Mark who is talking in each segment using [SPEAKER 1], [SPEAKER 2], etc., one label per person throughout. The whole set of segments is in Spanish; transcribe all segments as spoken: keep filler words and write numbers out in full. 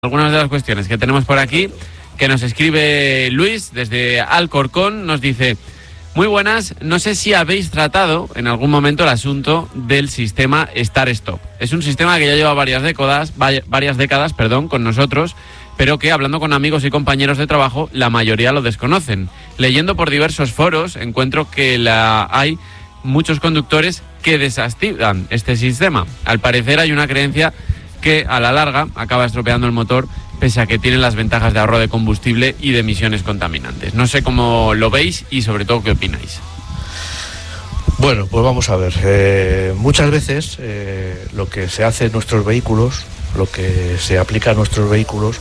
[SPEAKER 1] Algunas de las cuestiones que tenemos por aquí, que nos escribe Luis desde Alcorcón, nos dice: muy buenas, no sé si habéis tratado en algún momento el asunto del sistema Start Stop. Es un sistema que ya lleva varias décadas, varias décadas, perdón, con nosotros, pero que hablando con amigos y compañeros de trabajo, la mayoría lo desconocen. Leyendo por diversos foros, encuentro que la hay muchos conductores que desactivan este sistema. Al parecer hay una creencia que a la larga acaba estropeando el motor, pese a que tiene las ventajas de ahorro de combustible y de emisiones contaminantes. No sé cómo lo veis y sobre todo qué opináis.
[SPEAKER 2] Bueno, pues vamos a ver. Eh, muchas veces eh, lo que se hace en nuestros vehículos, lo que se aplica a nuestros vehículos,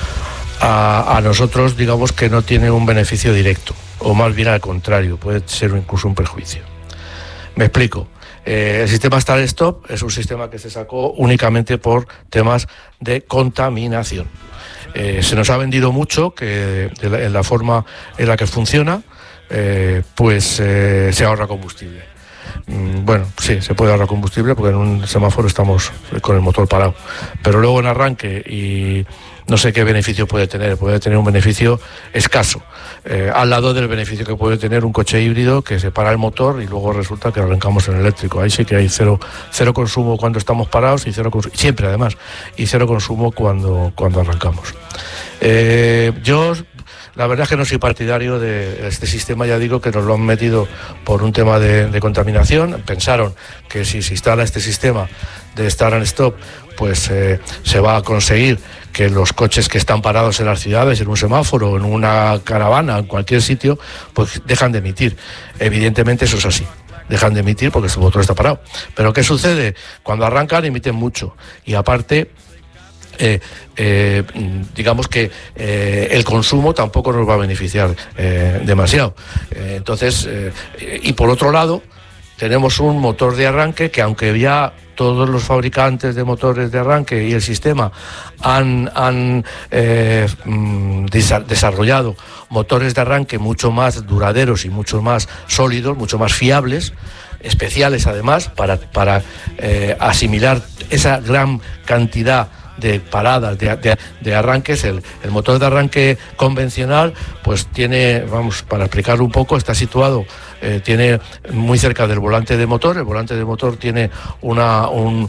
[SPEAKER 2] a, a nosotros digamos que no tiene un beneficio directo, o más bien al contrario, puede ser incluso un perjuicio. Me explico. Eh, el sistema Start Stop es un sistema que se sacó únicamente por temas de contaminación. Eh, se nos ha vendido mucho que de la, en la forma en la que funciona, eh, pues eh, se ahorra combustible. Mm, bueno, sí, se puede ahorrar combustible porque en un semáforo estamos con el motor parado, pero luego en arranque y no sé qué beneficio puede tener, puede tener un beneficio escaso, eh, al lado del beneficio que puede tener un coche híbrido que se para el motor y luego resulta que arrancamos en eléctrico. Ahí sí que hay cero, cero consumo cuando estamos parados y cero consumo, siempre además, y cero consumo cuando, cuando arrancamos. Eh, yo la verdad es que no soy partidario de este sistema, ya digo que nos lo han metido por un tema de, de contaminación. Pensaron que si se instala este sistema de Start and Stop, pues eh, se va a conseguir que los coches que están parados en las ciudades, en un semáforo, en una caravana, en cualquier sitio, pues dejan de emitir. Evidentemente eso es así. Dejan de emitir porque su motor está parado. Pero ¿qué sucede? Cuando arrancan emiten mucho. Y aparte, eh, eh, digamos que eh, el consumo tampoco nos va a beneficiar eh, demasiado. Eh, entonces, eh, y por otro lado, tenemos un motor de arranque que, aunque ya todos los fabricantes de motores de arranque y el sistema han, han eh, desarrollado motores de arranque mucho más duraderos y mucho más sólidos, mucho más fiables, especiales además, para, para eh, asimilar esa gran cantidad de paradas, de, de, de arranques. El, el motor de arranque convencional pues tiene, vamos, para explicarlo un poco, está situado, eh, tiene muy cerca del volante de motor. El volante de motor tiene una, un,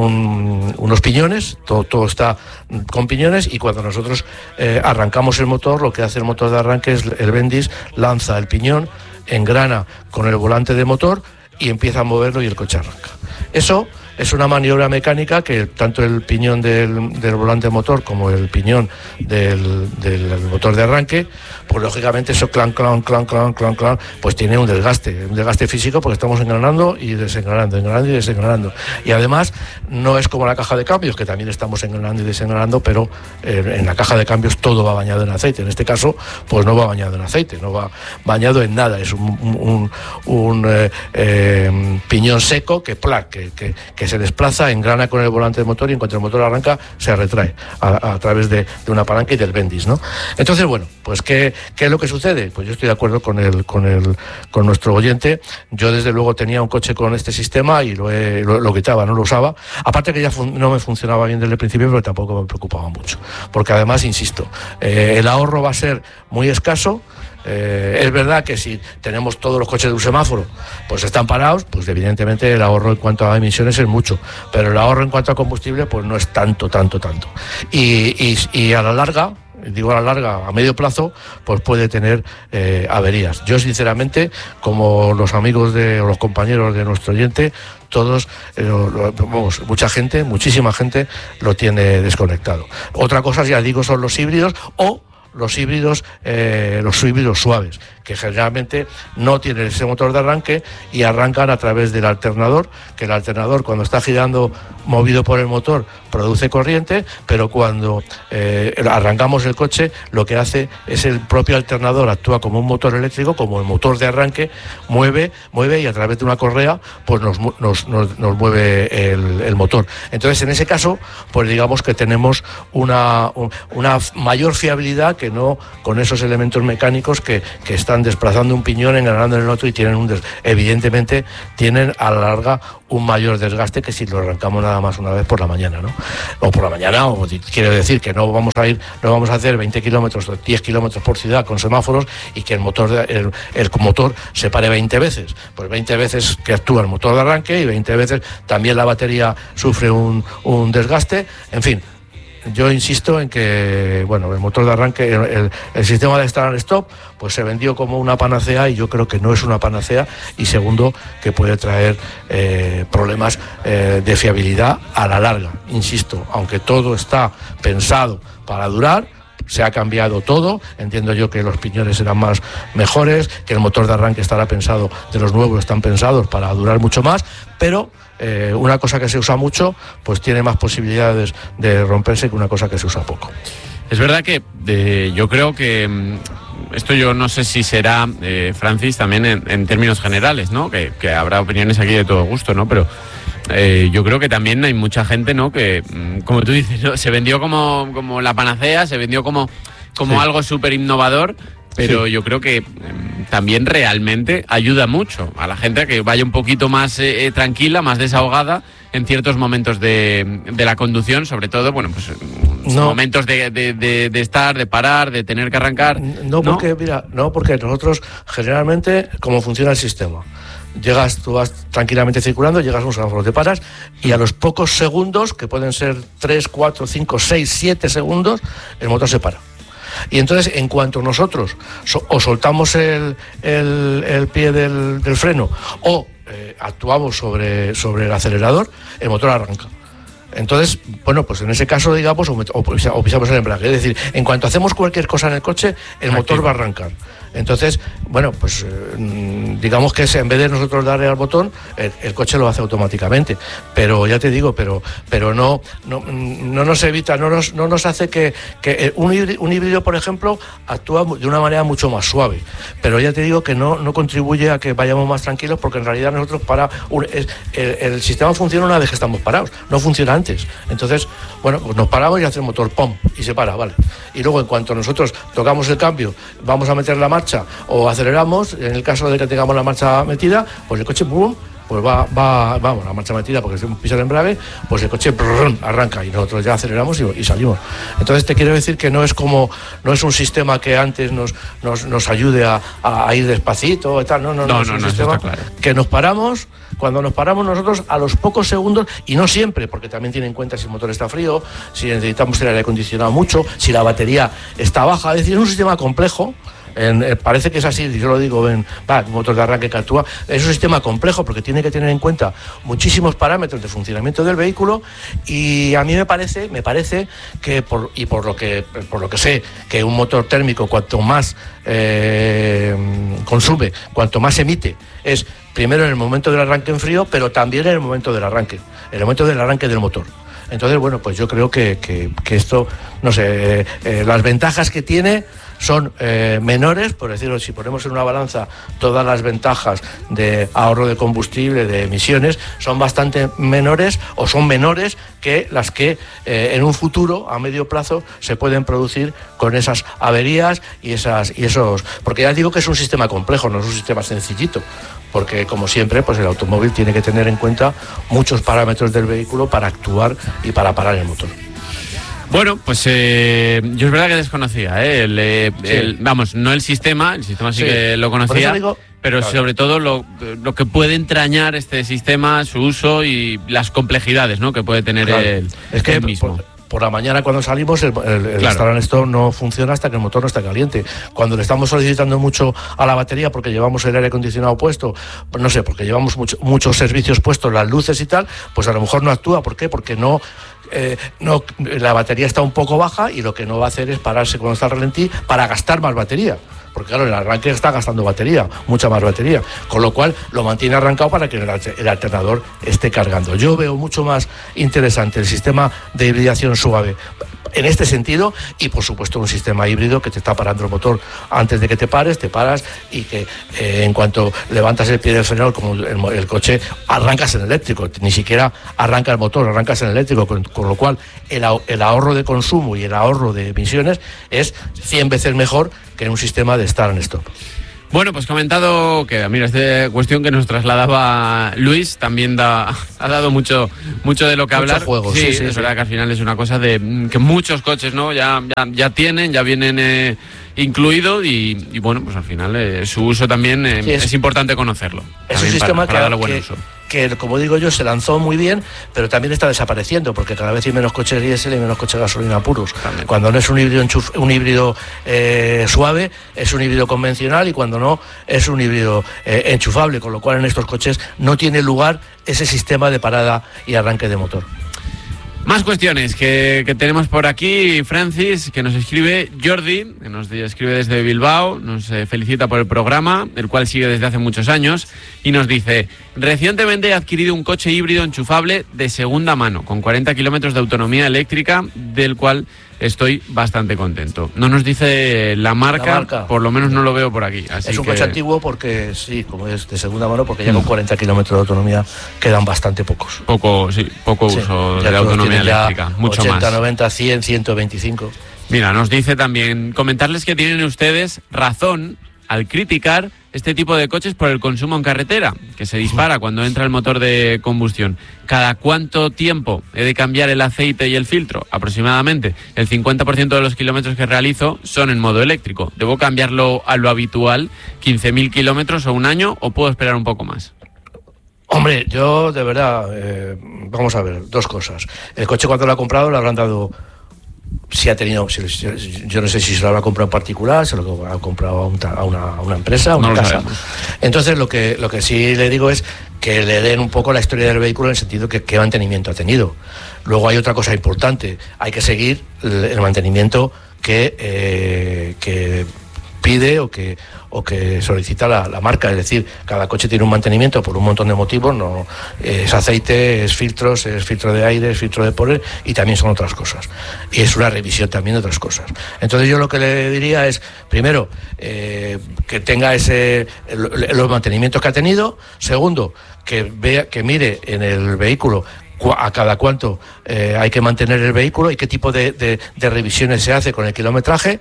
[SPEAKER 2] un, unos piñones, todo, todo está con piñones, y cuando nosotros eh, arrancamos el motor, lo que hace el motor de arranque es el Bendix lanza el piñón, engrana con el volante de motor y empieza a moverlo y el coche arranca. Eso es una maniobra mecánica que tanto el piñón del, del volante motor como el piñón del, del motor de arranque, pues lógicamente eso clan, clan, clan, clan, clan, clan, pues tiene un desgaste, un desgaste físico porque estamos engranando y desengranando, engranando y desengranando. Y además no es como la caja de cambios, que también estamos engranando y desengranando, pero eh, en la caja de cambios todo va bañado en aceite. En este caso, pues no va bañado en aceite, no va bañado en nada. Es un, un, un, un eh, eh, piñón seco que, plac, que, que, que que se desplaza, engrana con el volante de motor y en cuanto el motor arranca se retrae a, a través de, de una palanca y del Bendix, ¿no? Entonces, bueno, pues ¿qué, qué es lo que sucede? Pues yo estoy de acuerdo con el, con el, con nuestro oyente. Yo desde luego tenía un coche con este sistema y lo, he, lo, lo quitaba, no lo usaba. Aparte que ya fun- no me funcionaba bien desde el principio, pero tampoco me preocupaba mucho. Porque además, insisto, eh, el ahorro va a ser muy escaso. Eh, es verdad que si tenemos todos los coches de un semáforo pues están parados, pues evidentemente el ahorro en cuanto a emisiones es mucho, pero el ahorro en cuanto a combustible pues no es tanto, tanto, tanto. Y, y, y a la larga, digo a la larga, a medio plazo, pues puede tener eh, averías. Yo sinceramente, como los amigos de, o los compañeros de nuestro oyente, todos, eh, lo, lo, vamos, mucha gente, muchísima gente lo tiene desconectado. Otra cosa, ya digo, son los híbridos o los híbridos, eh, los híbridos suaves, que generalmente no tienen ese motor de arranque y arrancan a través del alternador, que el alternador, cuando está girando movido por el motor, produce corriente, pero cuando eh, arrancamos el coche, lo que hace es el propio alternador actúa como un motor eléctrico, como el motor de arranque, mueve, mueve y a través de una correa pues nos, nos, nos, nos mueve el, el motor. Entonces, en ese caso, pues digamos que tenemos una, una mayor fiabilidad que no con esos elementos mecánicos que, que están están desplazando un piñón, engranando en el otro y tienen un des... evidentemente tienen a la larga un mayor desgaste que si lo arrancamos nada más una vez por la mañana, ¿no? O por la mañana, o quiere decir que no vamos a ir, no vamos a hacer veinte kilómetros o diez kilómetros por ciudad con semáforos y que el motor, el, el motor se pare veinte veces. Pues veinte veces que actúa el motor de arranque y veinte veces también la batería sufre un, un desgaste, en fin. Yo insisto en que, bueno, el motor de arranque, el, el, el sistema de start and stop, pues se vendió como una panacea y yo creo que no es una panacea, y segundo, que puede traer eh, problemas eh, de fiabilidad a la larga. Insisto, aunque todo está pensado para durar, se ha cambiado todo, entiendo yo que los piñones serán más mejores, que el motor de arranque estará pensado, de los nuevos están pensados para durar mucho más, pero eh, una cosa que se usa mucho pues tiene más posibilidades de romperse que una cosa que se usa poco.
[SPEAKER 1] Es verdad que eh, yo creo que esto yo no sé si será, eh, Francis, también en, en términos generales, ¿no? Que, que habrá opiniones aquí de todo gusto, ¿no? Pero Eh, yo creo que también hay mucha gente, ¿no? Que, como tú dices, ¿no? Se vendió como, como la panacea, se vendió como, como sí. algo súper innovador, pero sí. yo creo que eh, también realmente ayuda mucho a la gente a que vaya un poquito más eh, tranquila, más desahogada en ciertos momentos de, de la conducción, sobre todo, bueno, pues no. momentos de, de, de, de estar, de parar, de tener que arrancar.
[SPEAKER 2] No, porque, ¿no? mira, no, porque nosotros generalmente, ¿cómo funciona el sistema? Llegas, tú vas tranquilamente circulando, llegas a un semáforo, te paras y a los pocos segundos, que pueden ser tres, cuatro, cinco, seis, siete segundos, el motor se para. Y entonces, en cuanto nosotros so, o soltamos el, el, el pie del, del freno o eh, actuamos sobre, sobre el acelerador, el motor arranca. Entonces, bueno, pues en ese caso, digamos, o, o, o pisamos el embrague. Es decir, en cuanto hacemos cualquier cosa en el coche, el motor va a arrancar. Entonces, bueno, pues eh, digamos que en vez de nosotros darle al botón, el, el coche lo hace automáticamente. Pero ya te digo, pero pero no no, no nos evita, no nos, no nos hace que, que un, híbrido, un híbrido, por ejemplo, actúa de una manera mucho más suave. Pero ya te digo que no, no contribuye a que vayamos más tranquilos, porque en realidad nosotros para un, es, el, el sistema funciona una vez que estamos parados, no funciona antes. Entonces, bueno, pues nos paramos y hace el motor ¡pum! Y se para, vale. Y luego, en cuanto nosotros tocamos el cambio, vamos a meter la marcha o aceleramos, en el caso de que tengamos la marcha metida, pues el coche ¡pum! Pues va, va, vamos, la marcha metida porque se pisa el embrague, pues el coche ¡prum! Arranca y nosotros ya aceleramos y, y salimos. Entonces te quiero decir que no es como, no es un sistema que antes nos, nos, nos ayude a, a ir despacito y tal, no, no, no, no es un no, sistema claro. que nos paramos. Cuando nos paramos nosotros, a los pocos segundos, y no siempre, porque también tiene en cuenta si el motor está frío, si necesitamos el aire acondicionado mucho, si la batería está baja, es decir, es un sistema complejo. En, eh, parece que es así, yo lo digo, en va, motor de arranque que actúa, es un sistema complejo porque tiene que tener en cuenta muchísimos parámetros de funcionamiento del vehículo, y a mí me parece, me parece que por, y por lo que por lo que sé, que un motor térmico cuanto más eh, consume, cuanto más emite, es primero en el momento del arranque en frío, pero también en el momento del arranque, en el momento del arranque del motor. Entonces, bueno, pues yo creo que, que, que esto, no sé, eh, eh, las ventajas que tiene son eh, menores, por decirlo, si ponemos en una balanza todas las ventajas de ahorro de combustible, de emisiones, son bastante menores o son menores que las que eh, en un futuro, a medio plazo, se pueden producir con esas averías y esas y esos, porque ya digo que es un sistema complejo, no es un sistema sencillito, porque como siempre, pues el automóvil tiene que tener en cuenta muchos parámetros del vehículo para actuar y para parar el motor.
[SPEAKER 1] Bueno, pues eh, yo es verdad que desconocía, ¿eh? el, eh, sí. el, vamos, no el sistema, el sistema sí, sí. que lo conocía, digo, pero claro. sobre todo lo, lo que puede entrañar este sistema, su uso y las complejidades, ¿no? que puede tener claro. el,
[SPEAKER 2] es que
[SPEAKER 1] el mismo.
[SPEAKER 2] Por, por la mañana cuando salimos el, el, el claro. Start and Stop no funciona hasta que el motor no está caliente. Cuando le estamos solicitando mucho a la batería porque llevamos el aire acondicionado puesto, no sé, porque llevamos mucho, muchos servicios puestos, las luces y tal, pues a lo mejor no actúa. ¿Por qué? Porque no... Eh, no, la batería está un poco baja y lo que no va a hacer es pararse cuando está al ralentí para gastar más batería, porque claro, el arranque está gastando batería, mucha más batería, con lo cual lo mantiene arrancado para que el, el alternador esté cargando. Yo veo mucho más interesante el sistema de hibridación suave en este sentido, y por supuesto un sistema híbrido que te está parando el motor antes de que te pares, te paras y que eh, en cuanto levantas el pie del freno, como el, el coche, arrancas en eléctrico, ni siquiera arranca el motor, arrancas en eléctrico, con, con lo cual el, el ahorro de consumo y el ahorro de emisiones es cien veces mejor que en un sistema de start and stop.
[SPEAKER 1] Bueno, pues comentado que, mira, esta cuestión que nos trasladaba Luis también da, ha dado mucho mucho de lo que
[SPEAKER 2] mucho
[SPEAKER 1] hablar.
[SPEAKER 2] Juego,
[SPEAKER 1] sí,
[SPEAKER 2] sí,
[SPEAKER 1] es
[SPEAKER 2] sí,
[SPEAKER 1] verdad
[SPEAKER 2] sí.
[SPEAKER 1] que al final es una cosa de que muchos coches, ¿no? Ya, ya, ya tienen, ya vienen eh, incluido y, y bueno, pues al final eh, su uso también eh,
[SPEAKER 2] Sí, es,
[SPEAKER 1] es importante conocerlo.
[SPEAKER 2] Es un sistema
[SPEAKER 1] para, para
[SPEAKER 2] que,
[SPEAKER 1] darle buen
[SPEAKER 2] que,
[SPEAKER 1] uso.
[SPEAKER 2] que, como digo yo, se lanzó muy bien, pero también está desapareciendo, porque cada vez hay menos coches diésel y menos coches gasolina puros. También. Cuando no es un híbrido, enchuf, un híbrido eh, suave, es un híbrido convencional, y cuando no, es un híbrido eh, enchufable, con lo cual en estos coches no tiene lugar ese sistema de parada y arranque de motor.
[SPEAKER 1] Más cuestiones que, que tenemos por aquí. Francis, que nos escribe, Jordi, que nos escribe desde Bilbao, nos eh, felicita por el programa, el cual sigue desde hace muchos años, y nos dice: recientemente he adquirido un coche híbrido enchufable de segunda mano, con cuarenta kilómetros de autonomía eléctrica, del cual estoy bastante contento. No nos dice la marca, la marca. Por lo menos no lo veo por aquí. Así
[SPEAKER 2] es un
[SPEAKER 1] que...
[SPEAKER 2] coche antiguo porque, sí, como es de segunda mano, porque ya mm. con cuarenta kilómetros de autonomía quedan bastante pocos.
[SPEAKER 1] Poco, sí, poco sí, uso de la autonomía eléctrica, mucho
[SPEAKER 2] ochenta,
[SPEAKER 1] más.
[SPEAKER 2] noventa, cien, ciento veinticinco.
[SPEAKER 1] Mira, nos dice también, comentarles que tienen ustedes razón al criticar este tipo de coches por el consumo en carretera, que se dispara cuando entra el motor de combustión. ¿Cada cuánto tiempo he de cambiar el aceite y el filtro? Aproximadamente el cincuenta por ciento de los kilómetros que realizo son en modo eléctrico. ¿Debo cambiarlo a lo habitual, quince mil kilómetros o un año, o puedo esperar un poco más?
[SPEAKER 2] Hombre, yo de verdad, eh, vamos a ver, dos cosas. El coche, cuando lo ha comprado, le habrán dado... Si ha tenido, si, si, yo no sé si se lo habrá comprado en particular, se lo ha comprado a, un, a, una, a una empresa, a una no casa. Sabemos. Entonces, lo que, lo que sí le digo es que le den un poco la historia del vehículo, en el sentido que qué mantenimiento ha tenido. Luego hay otra cosa importante: hay que seguir el, el mantenimiento que, eh, que pide o que o que solicita la, la marca. Es decir, cada coche tiene un mantenimiento por un montón de motivos, no es aceite, es filtros, es filtro de aire, es filtro de polen, y también son otras cosas, y es una revisión también de otras cosas. Entonces yo lo que le diría es, primero, eh, que tenga ese los mantenimientos que ha tenido. Segundo, que vea, que mire en el vehículo a cada cuánto eh, hay que mantener el vehículo y qué tipo de, de, de revisiones se hace con el kilometraje.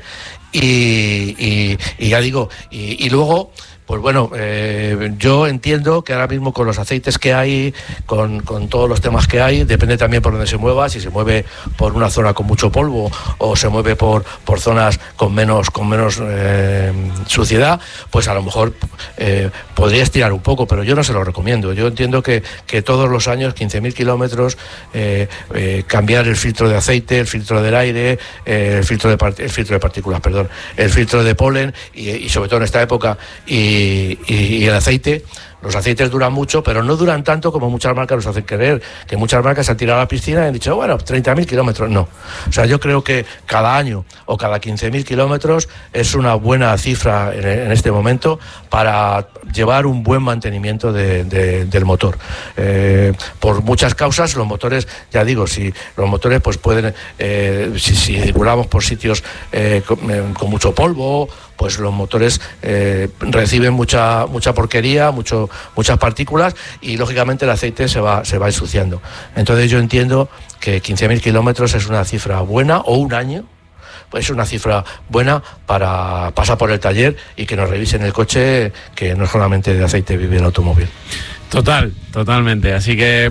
[SPEAKER 2] Y, y, y ya digo, y, y luego, pues bueno, eh, yo entiendo que ahora mismo con los aceites que hay, con, con todos los temas que hay, depende también por dónde se mueva, si se mueve por una zona con mucho polvo o se mueve por, por zonas con menos, con menos eh, suciedad, pues a lo mejor eh, podría estirar un poco, pero yo no se lo recomiendo. Yo entiendo que, que todos los años, quince mil kilómetros, eh, eh, cambiar el filtro de aceite, el filtro del aire, eh, el, filtro de part- el filtro de partículas, perdón, el filtro de polen, y, y sobre todo en esta época, y Y, y, y el aceite. Los aceites duran mucho, pero no duran tanto como muchas marcas nos hacen creer, que muchas marcas se han tirado a la piscina y han dicho, bueno, treinta mil kilómetros. No. O sea, yo creo que cada año o cada quince mil kilómetros es una buena cifra en, en este momento para llevar un buen mantenimiento de, de, del motor. Eh, por muchas causas, los motores, ya digo, si los motores pues pueden, eh, si, si circulamos por sitios eh, con, eh, con mucho polvo, pues los motores eh, reciben mucha mucha porquería, mucho muchas partículas, y lógicamente el aceite se va se va ensuciando. Entonces yo entiendo que quince mil kilómetros es una cifra buena, o un año, pues es una cifra buena para pasar por el taller y que nos revisen el coche, que no solamente de aceite vive el automóvil.
[SPEAKER 1] Total, totalmente. Así que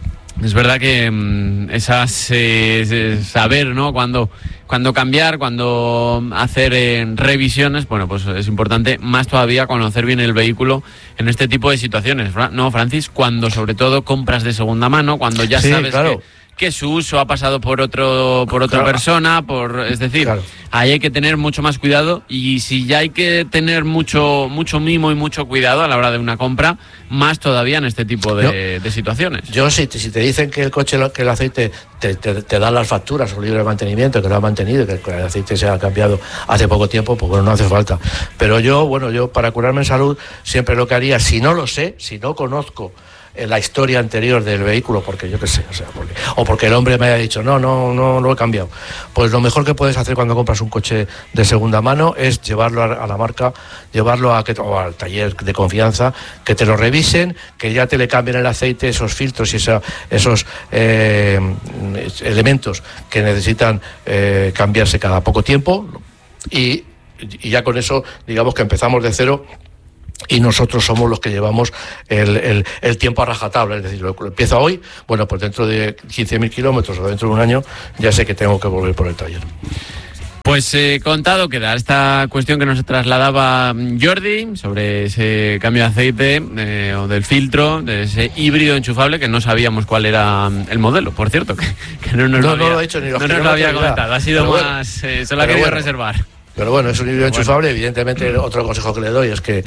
[SPEAKER 1] es verdad que mmm, esas eh, saber, ¿no? Cuando cuando cambiar, cuando hacer eh, revisiones, bueno, pues es importante más todavía conocer bien el vehículo en este tipo de situaciones, ¿no, Francis? Cuando sobre todo compras de segunda mano, cuando ya sí, sabes claro. que que su uso ha pasado por otro por otra claro. persona, por es decir, claro. ahí hay que tener mucho más cuidado, y si ya hay que tener mucho mucho mimo y mucho cuidado a la hora de una compra, más todavía en este tipo de, yo, de situaciones.
[SPEAKER 2] Yo si te, si te dicen que el coche, que el aceite te, te, te da las facturas o libre de mantenimiento, que lo ha mantenido, que el aceite se ha cambiado hace poco tiempo, pues bueno, no hace falta. Pero yo, bueno, yo para curarme en salud siempre lo que haría, si no lo sé, si no conozco en la historia anterior del vehículo, porque yo qué sé, o sea, porque, o porque el hombre me haya dicho, no, no, no, no lo he cambiado, pues lo mejor que puedes hacer cuando compras un coche de segunda mano es llevarlo a, a la marca, llevarlo a que, o al taller de confianza, que te lo revisen, que ya te le cambien el aceite, esos filtros y esa, esos eh, elementos que necesitan eh, cambiarse cada poco tiempo, y, y ya con eso, digamos que empezamos de cero y nosotros somos los que llevamos el, el, el tiempo a rajatabla, es decir, lo empiezo hoy, bueno, pues dentro de quince mil kilómetros o dentro de un año ya sé que tengo que volver por el taller.
[SPEAKER 1] Pues eh, contado queda esta cuestión que nos trasladaba Jordi sobre ese cambio de aceite eh, o del filtro, de ese híbrido enchufable, que no sabíamos cuál era el modelo, por cierto, que, que no nos
[SPEAKER 2] no,
[SPEAKER 1] lo había,
[SPEAKER 2] no lo, he hecho, ni
[SPEAKER 1] no nos lo había comentado, ha sido
[SPEAKER 2] pero
[SPEAKER 1] más,
[SPEAKER 2] bueno,
[SPEAKER 1] eh, se lo ha querido
[SPEAKER 2] bueno,
[SPEAKER 1] reservar.
[SPEAKER 2] Pero bueno, es un híbrido
[SPEAKER 1] bueno.
[SPEAKER 2] enchufable, evidentemente otro consejo que le doy es que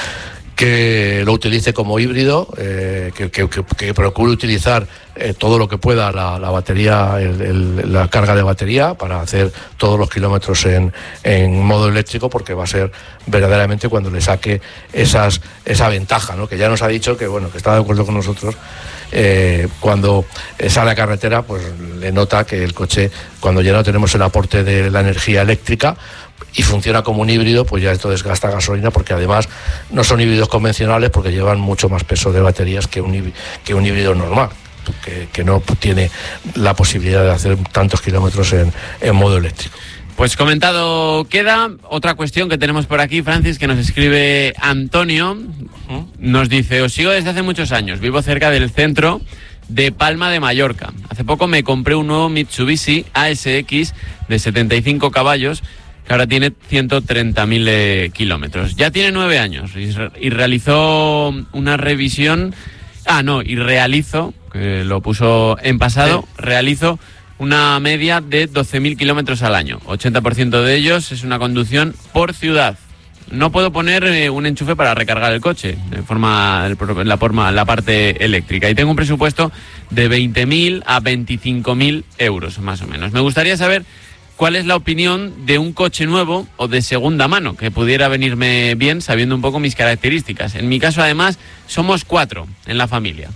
[SPEAKER 2] que lo utilice como híbrido, eh, que, que, que, que procure utilizar eh, todo lo que pueda la, la batería, el, el, la carga de batería para hacer todos los kilómetros en, en modo eléctrico, porque va a ser verdaderamente cuando le saque esas, esa ventaja, ¿no? Que ya nos ha dicho que bueno, que está de acuerdo con nosotros. Eh, cuando sale a carretera, pues le nota que el coche, cuando ya no tenemos el aporte de la energía eléctrica y funciona como un híbrido, pues ya esto desgasta gasolina, porque además no son híbridos convencionales, porque llevan mucho más peso de baterías que un híbrido, que un híbrido normal, que, que no tiene la posibilidad de hacer tantos kilómetros en, en modo eléctrico.
[SPEAKER 1] Pues comentado queda. Otra cuestión que tenemos por aquí, Francis, que nos escribe Antonio, nos dice: os sigo desde hace muchos años, vivo cerca del centro de Palma de Mallorca. Hace poco me compré un nuevo Mitsubishi A S X de setenta y cinco caballos, que ahora tiene ciento treinta mil eh, kilómetros. Ya tiene nueve años y, y realizó una revisión... Ah, no, y realizo, que lo puso en pasado, sí. realizo una media de doce mil kilómetros al año. ochenta por ciento de ellos es una conducción por ciudad. No puedo poner eh, un enchufe para recargar el coche, de forma, la, forma, la parte eléctrica. Y tengo un presupuesto de veinte mil a veinticinco mil euros, más o menos. Me gustaría saber cuál es la opinión de un coche nuevo o de segunda mano, que pudiera venirme bien sabiendo un poco mis características. En mi caso, además, somos cuatro en la familia.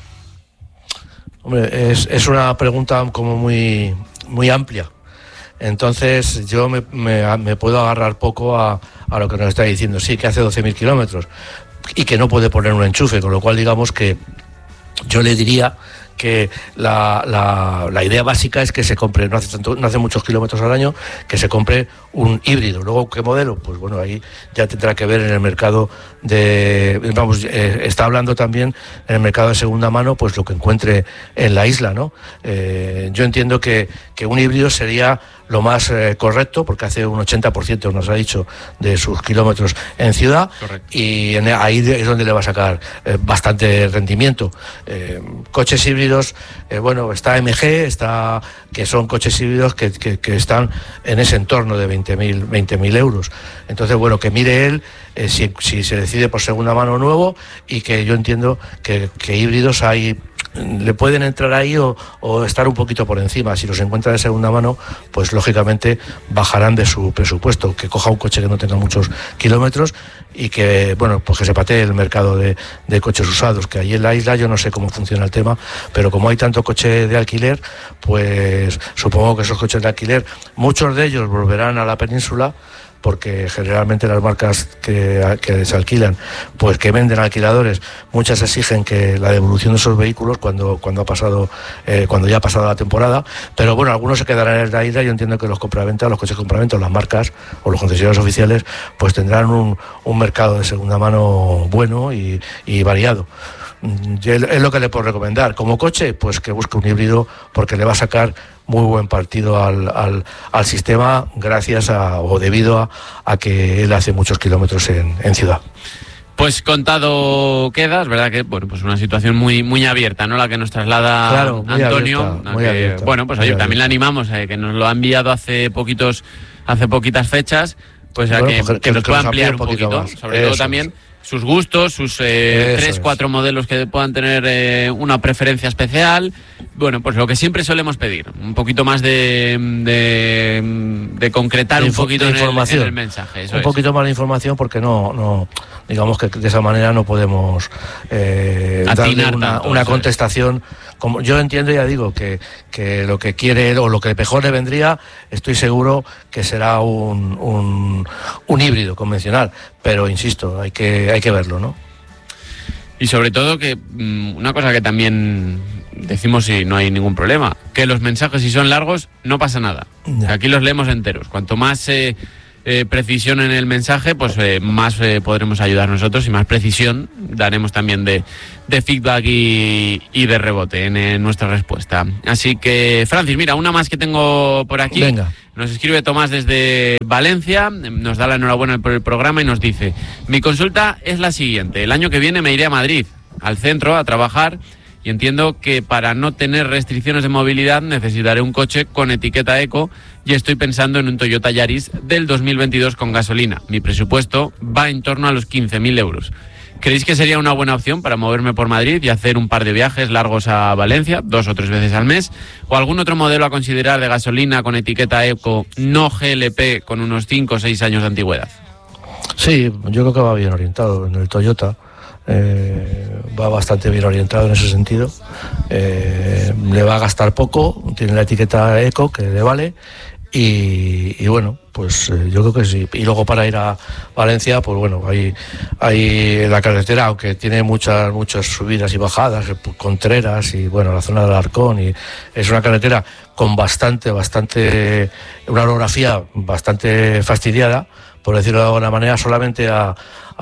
[SPEAKER 2] Hombre, es, es una pregunta como muy, muy amplia. Entonces yo me, me, me puedo agarrar poco a, a lo que nos está diciendo. Sí, que hace doce mil kilómetros y que no puede poner un enchufe, con lo cual digamos que yo le diría que la, la, la idea básica es que se compre, no hace, tanto, no hace muchos kilómetros al año, que se compre un híbrido. Luego, ¿qué modelo? Pues bueno, ahí ya tendrá que ver en el mercado de... Vamos, eh, está hablando también en el mercado de segunda mano, pues lo que encuentre en la isla, ¿no? Eh, yo entiendo que, que un híbrido sería lo más eh, correcto, porque hace un ochenta por ciento, nos ha dicho, de sus kilómetros en ciudad. Correcto. Y en, ahí es donde le va a sacar eh, bastante rendimiento. Eh, coches híbridos, eh, bueno, está M G, está, que son coches híbridos que, que, que están en ese entorno de veinte mil euros. Entonces, bueno, que mire él eh, si, si se decide por segunda mano nuevo, y que yo entiendo que, que híbridos hay... le pueden entrar ahí o, o estar un poquito por encima. Si los encuentra de segunda mano, pues lógicamente bajarán de su presupuesto. Que coja un coche que no tenga muchos kilómetros y que, bueno, pues que se patee el mercado de, de coches usados, que allí en la isla yo no sé cómo funciona el tema, pero como hay tanto coche de alquiler, pues supongo que esos coches de alquiler, muchos de ellos volverán a la península, porque generalmente las marcas que, que se alquilan, pues que venden alquiladores, muchas exigen que la devolución de esos vehículos cuando, cuando ha pasado, eh, cuando ya ha pasado la temporada. Pero bueno, algunos se quedarán en la isla. Yo entiendo que los compraventas, los coches de compraventa, las marcas o los concesionarios oficiales, pues tendrán un, un mercado de segunda mano bueno y, y variado. Es lo que le puedo recomendar. Como coche, pues que busque un híbrido, porque le va a sacar muy buen partido al, al, al sistema, gracias a, o debido a, a que él hace muchos kilómetros en, en ciudad.
[SPEAKER 1] Pues contado queda, es verdad que bueno, pues una situación muy muy abierta, ¿no? La que nos traslada
[SPEAKER 2] claro,
[SPEAKER 1] Antonio.
[SPEAKER 2] Abierta, muy
[SPEAKER 1] que,
[SPEAKER 2] abierta,
[SPEAKER 1] bueno, pues oye, también le animamos, eh, que nos lo ha enviado hace poquitos, hace poquitas fechas, pues a
[SPEAKER 2] bueno,
[SPEAKER 1] que, que, que nos pueda ampliar un poquito, un poquito sobre Eso todo también. Es. Sus gustos, sus eh, tres, es. cuatro modelos que puedan tener eh, una preferencia especial. Bueno, pues lo que siempre solemos pedir, un poquito más de, de, de concretar de un poquito de información. En, el, en el mensaje. Eso
[SPEAKER 2] un
[SPEAKER 1] es.
[SPEAKER 2] poquito más de información, porque no, no digamos que de esa manera no podemos eh, darle una, tanto, una contestación. Como yo entiendo, ya digo, que, que lo que quiere o lo que mejor le vendría, estoy seguro que será un, un, un híbrido convencional. Pero insisto, hay que, hay que verlo, ¿no?
[SPEAKER 1] Y sobre todo que mmm, una cosa que también decimos y no hay ningún problema, que los mensajes, si son largos, no pasa nada. Ya. Aquí los leemos enteros. Cuanto más eh, eh, precisión en el mensaje, pues eh, más eh, podremos ayudar nosotros y más precisión daremos también de, de feedback y, y de rebote en, en nuestra respuesta. Así que, Francis, mira, una más que tengo por aquí.
[SPEAKER 2] Venga.
[SPEAKER 1] Nos escribe Tomás desde Valencia, nos da la enhorabuena por el programa y nos dice: mi consulta es la siguiente. El año que viene me iré a Madrid, al centro, a trabajar, y entiendo que para no tener restricciones de movilidad necesitaré un coche con etiqueta eco y estoy pensando en un Toyota Yaris del dos mil veintidós con gasolina. Mi presupuesto va en torno a los quince mil euros. ¿Creéis que sería una buena opción para moverme por Madrid y hacer un par de viajes largos a Valencia, dos o tres veces al mes? ¿O algún otro modelo a considerar de gasolina con etiqueta eco, no G L P, con unos cinco o seis años de antigüedad?
[SPEAKER 2] Sí, yo creo que va bien orientado en el Toyota. Eh, va bastante bien orientado en ese sentido. Eh, le va a gastar poco, tiene la etiqueta eco que le vale. Y, y bueno, pues eh, yo creo que sí. Y luego para ir a Valencia, pues bueno, hay, hay la carretera, aunque tiene muchas muchas subidas y bajadas, Contreras y bueno, la zona del Arcón, y es una carretera con bastante, bastante, una orografía bastante fastidiada, por decirlo de alguna manera, solamente a,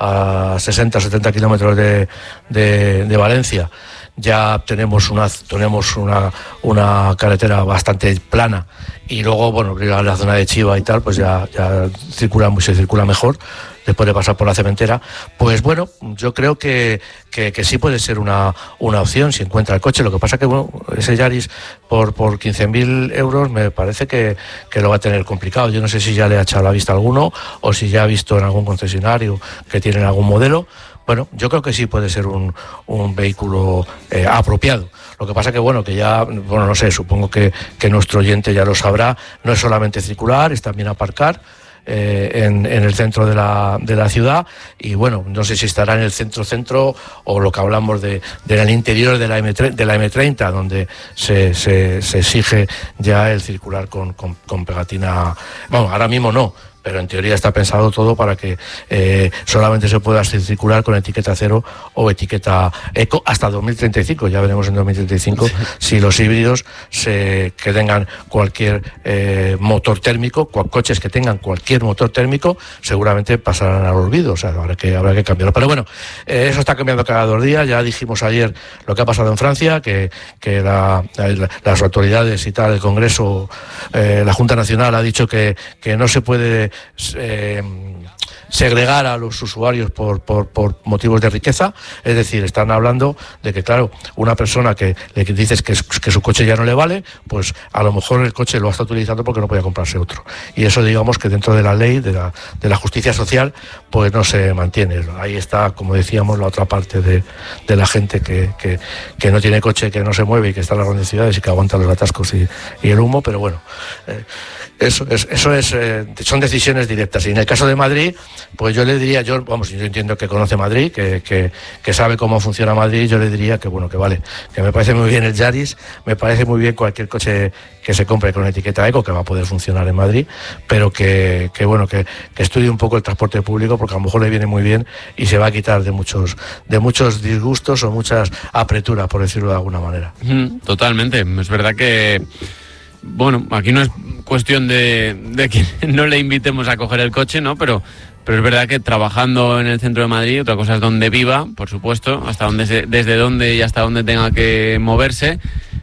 [SPEAKER 2] a sesenta o setenta kilómetros de, de, de Valencia. Ya tenemos una tenemos una, una carretera bastante plana, y luego, bueno, la zona de Chiva y tal, pues ya, ya circula, se circula mejor después de pasar por la cementera. Pues bueno, yo creo que, que, que sí puede ser una, una opción si encuentra el coche. Lo que pasa que, bueno, ese Yaris por, por quince mil euros me parece que, que lo va a tener complicado. Yo no sé si ya le ha echado la vista a alguno o si ya ha visto en algún concesionario que tienen algún modelo. Bueno, yo creo que sí puede ser un, un vehículo eh, apropiado. Lo que pasa que, bueno, que ya, bueno, no sé, supongo que, que nuestro oyente ya lo sabrá, no es solamente circular, es también aparcar eh, en, en el centro de la, de la ciudad, y bueno, no sé si estará en el centro-centro o lo que hablamos de, de el interior de la, M treinta, de la M treinta, donde se, se, se exige ya el circular con, con, con pegatina. Bueno, ahora mismo no, pero en teoría está pensado todo para que eh, solamente se pueda circular con etiqueta cero o etiqueta eco hasta dos mil treinta y cinco. Ya veremos en dos mil treinta y cinco sí. Si los híbridos se, que tengan cualquier eh, motor térmico, cual, coches que tengan cualquier motor térmico, seguramente pasarán al olvido. O sea, habrá que, habrá que cambiarlo. Pero bueno, eh, eso está cambiando cada dos días. Ya dijimos ayer lo que ha pasado en Francia, que, que la, la, las autoridades y tal, el Congreso, eh, la Junta Nacional ha dicho que, que no se puede Eh, segregar a los usuarios por, por, por motivos de riqueza. Es decir, están hablando de que, claro, una persona que le dices que, que su coche ya no le vale, pues a lo mejor el coche lo está utilizando porque no podía comprarse otro, y eso, digamos, que dentro de la ley de la, de la justicia social, pues no se mantiene. Ahí está, como decíamos, la otra parte de, de la gente que, que, que no tiene coche, que no se mueve y que está en las grandes ciudades y que aguanta los atascos y, y el humo. Pero bueno, eh, eso es, eso es eh, son decisiones directas. Y en el caso de Madrid, pues yo le diría, yo vamos, yo entiendo que conoce Madrid, que, que, que sabe cómo funciona Madrid. Yo le diría que bueno, que vale, que me parece muy bien el Yaris, me parece muy bien cualquier coche que se compre con etiqueta eco, que va a poder funcionar en Madrid, pero que, que bueno, que, que estudie un poco el transporte público, porque a lo mejor le viene muy bien y se va a quitar de muchos, de muchos disgustos o muchas apreturas, por decirlo de alguna manera.
[SPEAKER 1] Mm, totalmente, es verdad que, bueno, aquí no es cuestión de, de que no le invitemos a coger el coche, ¿no? Pero, pero es verdad que trabajando en el centro de Madrid, otra cosa es donde viva, por supuesto, hasta donde se, desde dónde y hasta dónde tenga que moverse.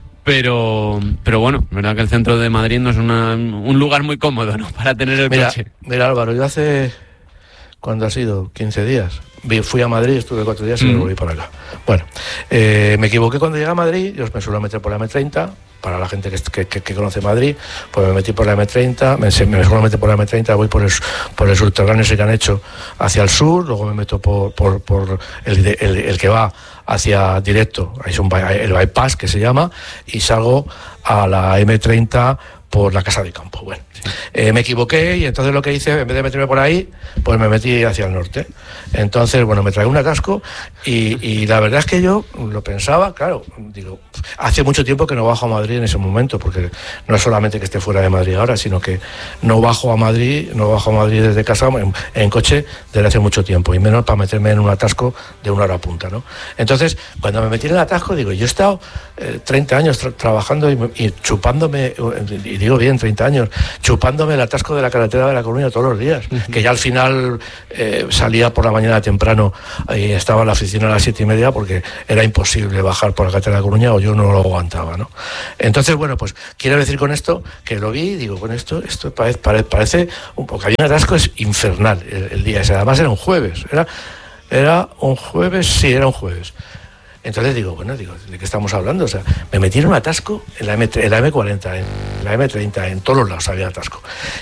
[SPEAKER 1] Pero, pero bueno, es verdad que el centro de Madrid no es una, un lugar muy cómodo, ¿no?, para tener el
[SPEAKER 2] mira,
[SPEAKER 1] coche.
[SPEAKER 2] Mira, Álvaro, yo hace, ¿cuándo ha sido? quince días. Fui a Madrid, estuve cuatro días y mm. me volví para acá. Bueno, eh, me equivoqué cuando llegué a Madrid. Yo me suelo meter por la M treinta. Para la gente que, que, que conoce Madrid, pues me metí por la M treinta, me, me suelo meter por la M treinta, voy por el, por el subterráneo ese que han hecho hacia el sur, luego me meto por, por, por el, el, el que va hacia directo, es un, el bypass que se llama, y salgo a la M treinta por la Casa de Campo. Bueno, sí. eh, me equivoqué, y entonces lo que hice, en vez de meterme por ahí, pues me metí hacia el norte. Entonces, bueno, me tragué un atasco y, y la verdad es que yo lo pensaba, claro, digo, hace mucho tiempo que no bajo a Madrid en ese momento, porque no es solamente que esté fuera de Madrid ahora, sino que no bajo a Madrid, no bajo a Madrid desde casa en, en coche desde hace mucho tiempo, y menos para meterme en un atasco de una hora punta, ¿no? Entonces, cuando me metí en el atasco, digo, yo he estado eh, treinta años tra- trabajando y, y chupándome, y y digo bien, treinta años, chupándome el atasco de la carretera de La Coruña todos los días, uh-huh. que ya al final eh, salía por la mañana temprano y estaba en la oficina a las siete y media porque era imposible bajar por la carretera de La Coruña o yo no lo aguantaba, ¿no? Entonces, bueno, pues quiero decir con esto que lo vi y digo, bueno, esto, esto parece, parece, parece un, porque había un atasco es infernal el, el día ese, además era un jueves, era, era un jueves, sí, era un jueves. Entonces digo, bueno, digo, ¿de qué estamos hablando? O sea, me metí en un atasco en la, M, en la eme cuarenta, en la eme treinta, en todos los lados había atasco.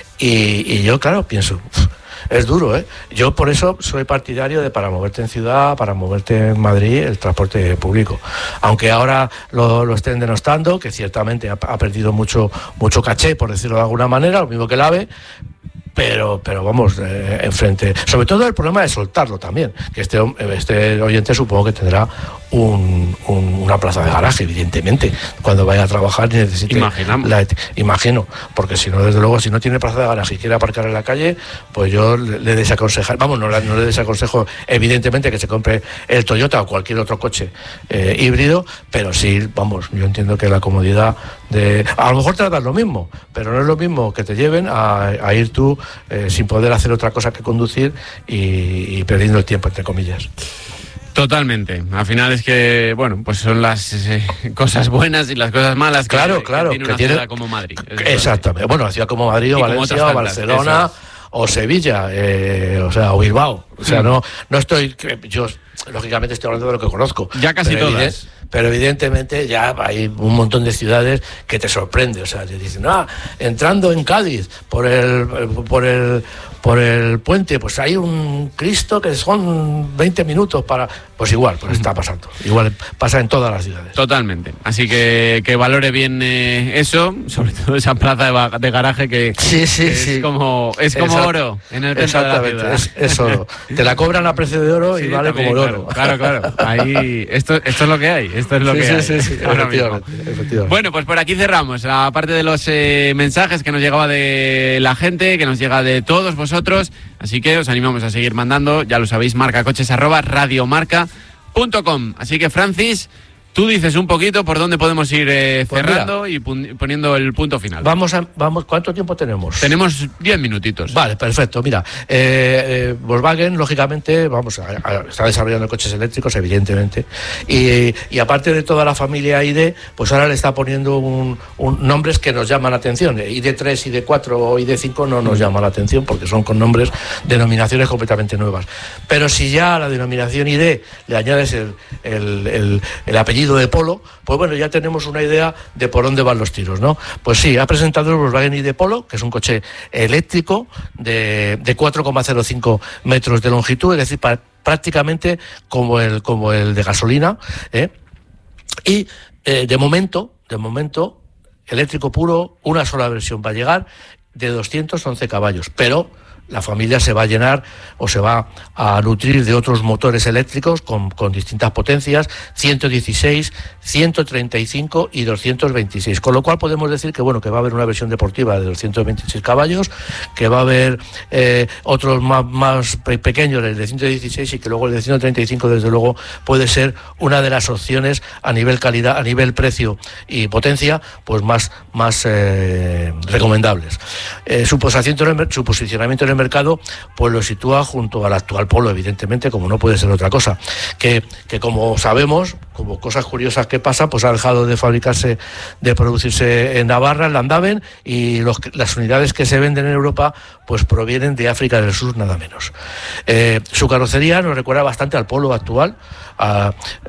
[SPEAKER 2] Y, y yo, claro, pienso, es duro, ¿eh? Yo por eso soy partidario de para moverte en ciudad, para moverte en Madrid, el transporte público. Aunque ahora lo, lo estén denostando, que ciertamente ha, ha perdido mucho, mucho caché, por decirlo de alguna manera, lo mismo que el AVE, Pero, pero vamos, eh, enfrente. Sobre todo el problema de soltarlo también. Que este, este oyente supongo que tendrá un, un, una plaza de garaje, evidentemente, cuando vaya a trabajar y necesite.
[SPEAKER 1] Imaginamos.
[SPEAKER 2] La, imagino, porque si no, desde luego, si no tiene plaza de garaje y quiere aparcar en la calle, pues yo le, le desaconsejo, vamos, no, no le desaconsejo, evidentemente, que se compre el Toyota o cualquier otro coche eh, híbrido, pero sí, vamos, yo entiendo que la comodidad de. A lo mejor tratas lo mismo, pero no es lo mismo que te lleven a, a ir tú. Eh, sin poder hacer otra cosa que conducir y, y perdiendo el tiempo, entre comillas.
[SPEAKER 1] Totalmente. Al final es que, bueno, pues son las eh, cosas buenas y las cosas malas que,
[SPEAKER 2] claro, claro,
[SPEAKER 1] que tiene una
[SPEAKER 2] que tiene...
[SPEAKER 1] ciudad como Madrid.
[SPEAKER 2] Exactamente. Bueno, una ciudad como Madrid o Valencia o Barcelona o Sevilla, eh, o sea, o Bilbao. O sea, mm. no, no estoy... Yo, lógicamente, estoy hablando de lo que conozco.
[SPEAKER 1] Ya casi
[SPEAKER 2] pero
[SPEAKER 1] todas.
[SPEAKER 2] Evidente, pero evidentemente ya hay un montón de ciudades que te sorprende. O sea, te dicen, ah, entrando en Cádiz por el... por el por el puente, pues hay un Cristo que son veinte minutos para... Pues igual, pues está pasando. Igual pasa en todas las ciudades.
[SPEAKER 1] Totalmente. Así que que valore bien eh, eso, sobre todo esa plaza de, de garaje que,
[SPEAKER 2] sí, sí,
[SPEAKER 1] que
[SPEAKER 2] sí.
[SPEAKER 1] es como es como Exact- oro en el centro de la ciudad.
[SPEAKER 2] Es, es oro. Te la cobran a precio de oro sí, y vale también, como el oro.
[SPEAKER 1] Claro, claro, claro. Ahí, esto, esto es lo que hay. Esto es lo
[SPEAKER 2] sí,
[SPEAKER 1] que
[SPEAKER 2] sí,
[SPEAKER 1] hay.
[SPEAKER 2] Sí, sí, efectivamente, efectivamente.
[SPEAKER 1] Bueno, pues por aquí cerramos. Aparte de los eh, mensajes que nos llegaba de la gente, que nos llega de todos vosotros. Así que os animamos a seguir mandando, ya lo sabéis, marcacoches arroba radiomarca punto com. Así que, Francis, tú dices un poquito por dónde podemos ir eh, cerrando pues mira, y poniendo el punto final.
[SPEAKER 2] Vamos a, vamos, ¿cuánto tiempo tenemos?
[SPEAKER 1] Tenemos diez minutitos.
[SPEAKER 2] Vale, perfecto. Mira, eh, eh, Volkswagen, lógicamente, vamos, a, a, está desarrollando coches eléctricos, evidentemente, y, y aparte de toda la familia I D, pues ahora le está poniendo un, un, nombres que nos llaman la atención. I D tres, I D cuatro o I D cinco no nos llaman la atención porque son con nombres, denominaciones completamente nuevas. Pero si ya a la denominación I D le añades el, el, el, el apellido de Polo, pues bueno, ya tenemos una idea de por dónde van los tiros, ¿no? Pues sí, ha presentado el Volkswagen I D Polo, que es un coche eléctrico de, de cuatro coma cero cinco metros de longitud, es decir, pa, prácticamente como el, como el de gasolina, ¿eh? Y eh, de momento, de momento, eléctrico puro, una sola versión va a llegar de doscientos once caballos, pero la familia se va a llenar o se va a nutrir de otros motores eléctricos con, con distintas potencias, ciento dieciséis, ciento treinta y cinco y doscientos veintiséis, con lo cual podemos decir que bueno, que va a haber una versión deportiva de doscientos veintiséis caballos, que va a haber eh, otros más, más pequeños, el de ciento dieciséis, y que luego el de ciento treinta y cinco desde luego puede ser una de las opciones a nivel calidad, a nivel precio y potencia, pues más, más eh, recomendables. Eh, su, su posicionamiento en el mercado pues lo sitúa junto al actual Polo, evidentemente, como no puede ser otra cosa, que, que como sabemos, como cosas curiosas que pasan, pues ha dejado de fabricarse, de producirse en Navarra, en Landaven, y los, las unidades que se venden en Europa pues provienen de África del Sur, nada menos. Eh, su carrocería nos recuerda bastante al Polo actual, a,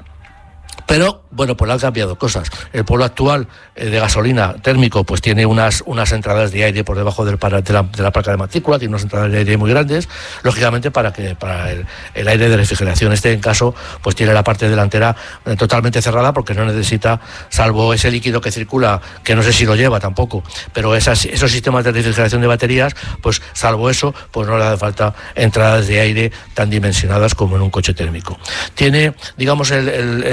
[SPEAKER 2] pero bueno, pues le han cambiado cosas. El Polo actual eh, de gasolina térmico pues tiene unas, unas entradas de aire por debajo del para, de, la, de la placa de matrícula, tiene unas entradas de aire muy grandes, lógicamente para que para el, el aire de refrigeración. Este, en caso, pues tiene la parte delantera eh, totalmente cerrada porque no necesita, salvo ese líquido que circula, que no sé si lo lleva tampoco, pero esas, esos sistemas de refrigeración de baterías, pues salvo eso, pues no le hace falta entradas de aire tan dimensionadas como en un coche térmico. Tiene, digamos, el, el, el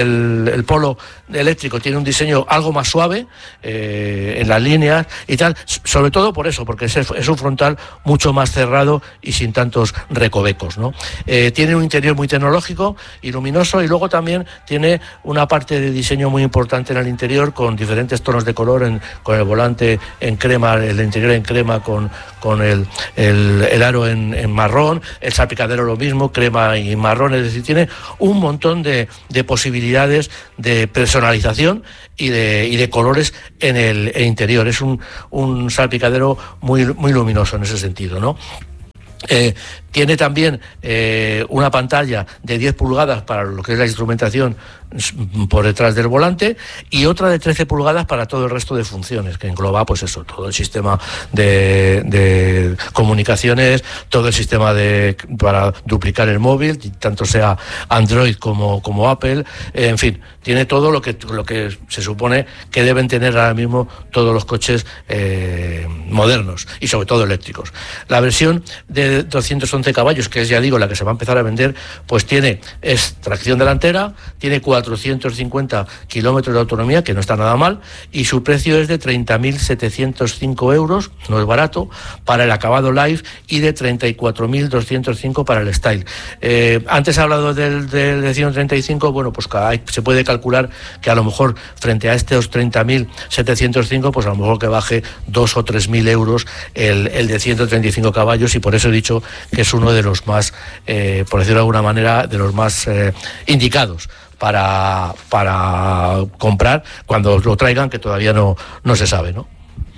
[SPEAKER 2] el, el Polo eléctrico tiene un diseño algo más suave eh, en las líneas y tal, sobre todo por eso, porque es, es un frontal mucho más cerrado y sin tantos recovecos, ¿no? Eh, tiene un interior muy tecnológico y luminoso, y luego también tiene una parte de diseño muy importante en el interior, con diferentes tonos de color, en, con el volante en crema, el interior en crema, con, con el, el, el aro en, en marrón, el salpicadero lo mismo, crema y marrón, es decir, tiene un montón de, de posibilidades de personalización y de, y de colores en el, el interior. Es un, un salpicadero muy, muy luminoso en ese sentido, ¿no? Eh, tiene también eh, una pantalla de diez pulgadas para lo que es la instrumentación por detrás del volante, y otra de trece pulgadas para todo el resto de funciones, que engloba pues eso, todo el sistema de, de comunicaciones, todo el sistema de para duplicar el móvil, tanto sea Android como, como Apple, eh, en fin, tiene todo lo que, lo que se supone que deben tener ahora mismo todos los coches eh, modernos, y sobre todo eléctricos. La versión de doscientos once caballos, que es, ya digo, la que se va a empezar a vender, pues tiene es tracción delantera, tiene cuatrocientos cincuenta kilómetros de autonomía, que no está nada mal, y su precio es de treinta mil setecientos cinco euros, no es barato, para el acabado Live, y de treinta y cuatro mil doscientos cinco para el Style. Eh, antes he hablado del, del de ciento treinta y cinco, bueno, pues hay, se puede calcular que a lo mejor frente a estos treinta mil setecientos cinco, pues a lo mejor que baje dos o tres mil euros el, el de ciento treinta y cinco caballos, y por eso he dicho que es uno de los más, eh, por decirlo de alguna manera, de los más eh, indicados para, para comprar cuando lo traigan, que todavía no, no se sabe, ¿no?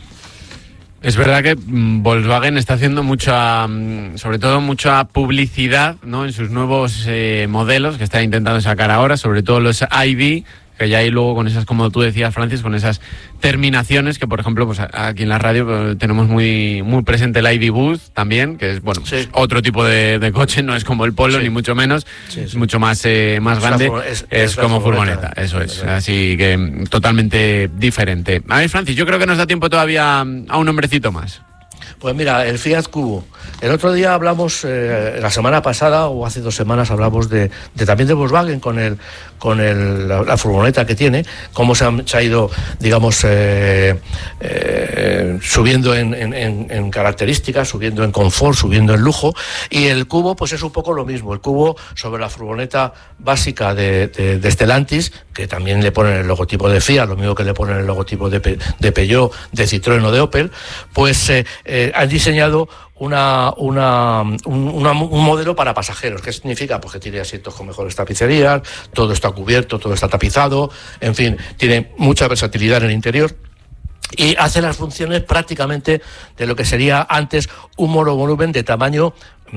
[SPEAKER 1] Es verdad que Volkswagen está haciendo mucha, sobre todo mucha publicidad, ¿no?, en sus nuevos eh, modelos que está intentando sacar ahora, sobre todo los I D, que ya hay luego con esas, como tú decías, Francis, con esas terminaciones que, por ejemplo, pues aquí en la radio pues, tenemos muy muy presente el I D Boost también, que es, bueno, sí, otro tipo de, de coche, no es como el Polo, sí, ni mucho menos, sí, sí, es mucho más eh, más es grande, es, es, es como furgoneta, furgoneta, eso es, así que totalmente diferente. A ver, Francis, yo creo que nos da tiempo todavía a un hombrecito más.
[SPEAKER 2] Pues mira, el Fiat Cubo. El otro día hablamos, eh, la semana pasada o hace dos semanas hablamos de, de también de Volkswagen con el con el, la, la furgoneta que tiene, cómo se, han, se ha ido, digamos, eh, eh, subiendo en, en, en características, subiendo en confort, subiendo en lujo, y el Cubo pues es un poco lo mismo. El Cubo sobre la furgoneta básica de, de, de Stellantis, que también le ponen el logotipo de Fiat, lo mismo que le ponen el logotipo de, de Peugeot, de Citroën o de Opel, pues eh, eh, han diseñado una, una, un, una, un modelo para pasajeros. ¿Qué significa? Pues que tiene asientos con mejores tapicerías, todo está cubierto, todo está tapizado, en fin, tiene mucha versatilidad en el interior y hace las funciones prácticamente de lo que sería antes un monovolumen de tamaño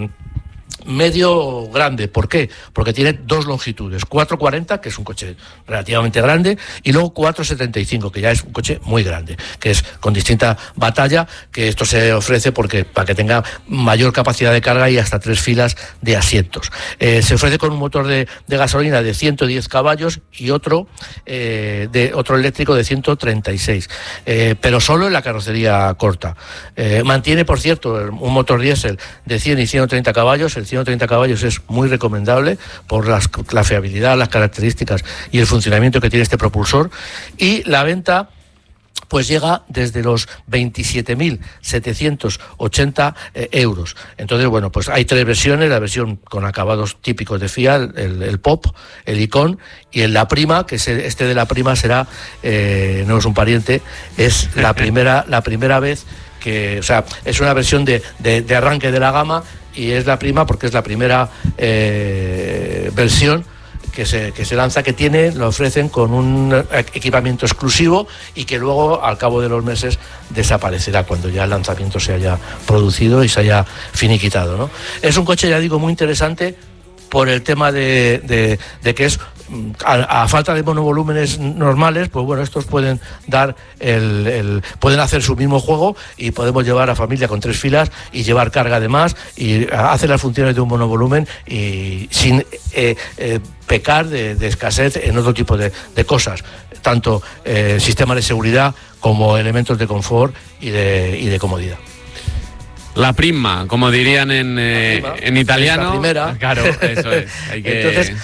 [SPEAKER 2] medio grande. ¿Por qué? Porque tiene dos longitudes, cuatro cuarenta, que es un coche relativamente grande, y luego cuatro setenta y cinco, que ya es un coche muy grande, que es con distinta batalla, que esto se ofrece porque para que tenga mayor capacidad de carga y hasta tres filas de asientos. Eh, se ofrece con un motor de, de gasolina de ciento diez caballos y otro eh, de otro eléctrico de ciento treinta y seis, eh, pero solo en la carrocería corta. Eh, mantiene, por cierto, un motor diésel de cien y ciento treinta caballos. El ciento treinta caballos es muy recomendable por las, la fiabilidad, las características y el funcionamiento que tiene este propulsor, y la venta pues llega desde los veintisiete mil setecientos ochenta eh, euros. Entonces, bueno, pues hay tres versiones: la versión con acabados típicos de Fiat, el, el Pop, el Icon, y el La Prima, que es este de La Prima será, eh, no es un pariente, es la primera, la primera vez que, o sea, es una versión de, de, de arranque de la gama, y es la Prima porque es la primera eh, versión que se, que se lanza, que tiene, lo ofrecen con un equipamiento exclusivo y que luego al cabo de los meses desaparecerá cuando ya el lanzamiento se haya producido y se haya finiquitado, ¿no? Es un coche, ya digo, muy interesante por el tema de, de, de que es a, a falta de monovolúmenes normales, pues bueno, estos pueden dar el, el pueden hacer su mismo juego y podemos llevar a familia con tres filas y llevar carga además y hace las funciones de un monovolumen y sin eh, eh, pecar de, de escasez en otro tipo de, de cosas, tanto eh, sistemas de seguridad como elementos de confort y de, y de comodidad.
[SPEAKER 1] La prima, como dirían en, eh, en italiano.
[SPEAKER 2] La primera.
[SPEAKER 1] Claro, eso es. Hay que...
[SPEAKER 2] Entonces,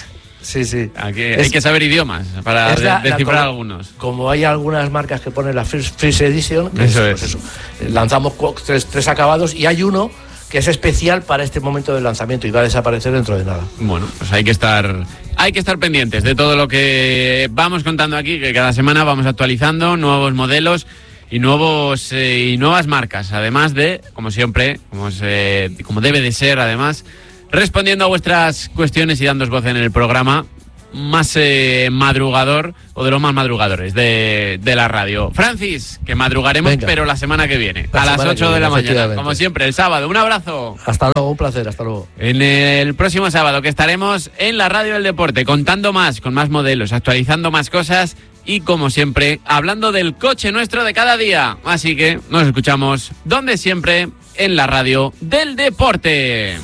[SPEAKER 2] Sí, sí.
[SPEAKER 1] Aquí
[SPEAKER 2] Es-
[SPEAKER 1] hay que saber idiomas para
[SPEAKER 2] es la-
[SPEAKER 1] de-
[SPEAKER 2] la
[SPEAKER 1] descifrar
[SPEAKER 2] como-
[SPEAKER 1] algunos.
[SPEAKER 2] Como hay algunas marcas que ponen la First, first Edition, que
[SPEAKER 1] Eso
[SPEAKER 2] es,
[SPEAKER 1] es.
[SPEAKER 2] pues eso, lanzamos cu- tres, tres acabados y hay uno que es especial para este momento del lanzamiento y va a desaparecer dentro de nada.
[SPEAKER 1] Bueno, pues hay que estar hay que estar pendientes de todo lo que vamos contando aquí, que cada semana vamos actualizando nuevos modelos y nuevos eh, y nuevas marcas, además de, como siempre, como, se, como debe de ser, además, respondiendo a vuestras cuestiones y dándos voz en el programa más eh, madrugador o de los más madrugadores de, de la radio. Francis, que madrugaremos,
[SPEAKER 2] Venga.
[SPEAKER 1] pero la semana que viene,
[SPEAKER 2] La
[SPEAKER 1] a las
[SPEAKER 2] semana
[SPEAKER 1] ocho
[SPEAKER 2] que
[SPEAKER 1] de la
[SPEAKER 2] viene,
[SPEAKER 1] mañana,
[SPEAKER 2] efectivamente.
[SPEAKER 1] como siempre, el sábado. Un abrazo.
[SPEAKER 2] Hasta luego, un placer, hasta luego.
[SPEAKER 1] En el próximo sábado, que estaremos en la radio del deporte, contando más, con más modelos, actualizando más cosas y, como siempre, hablando del coche nuestro de cada día. Así que nos escuchamos donde siempre, en la radio del deporte.